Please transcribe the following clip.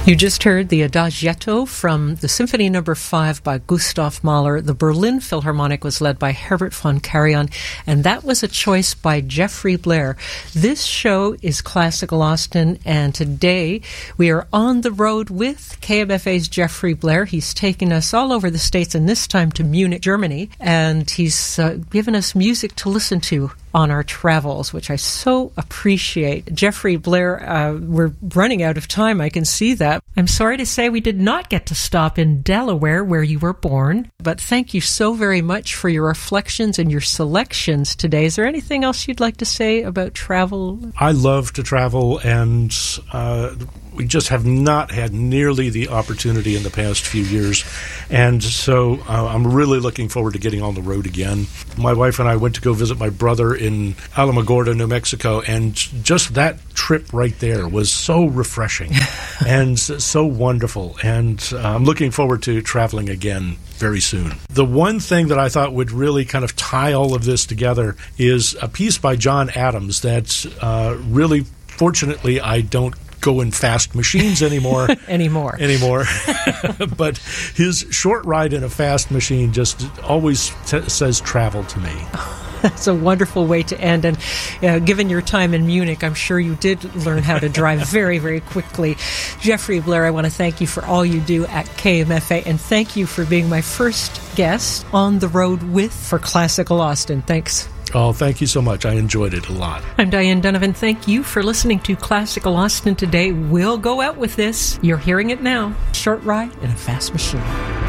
You just heard the Adagietto from the Symphony No. 5 by Gustav Mahler. The Berlin Philharmonic was led by Herbert von Karajan, and that was a choice by Jeffrey Blair. This show is Classical Austin, and today we are on the road with KMFA's Jeffrey Blair. He's taken us all over the States, and this time to Munich, Germany, and he's given us music to listen to on our travels, which I so appreciate. Jeffrey Blair, we're running out of time. I can see that. I'm sorry to say we did not get to stop in Delaware, where you were born, but thank you so very much for your reflections and your selections today. Is there anything else you'd like to say about travel? I love to travel, and we just have not had nearly the opportunity in the past few years. And so I'm really looking forward to getting on the road again. My wife and I went to go visit my brother in Alamogordo, New Mexico, and just that trip right there was so refreshing and so wonderful. And I'm looking forward to traveling again very soon. The one thing that I thought would really kind of tie all of this together is a piece by John Adams that really, fortunately, I don't go in fast machines anymore. But his short ride in a fast machine just always says travel to me. That's a wonderful way to end. And given your time in Munich, I'm sure you did learn how to drive very, very quickly. Jeffrey Blair, I want to thank you for all you do at KMFA, and thank you for being my first guest on the road for Classical Austin. Thanks. Oh, thank you so much. I enjoyed it a lot. I'm Diane Donovan. Thank you for listening to Classical Austin today. We'll go out with this. You're hearing it now. Short ride in a fast machine.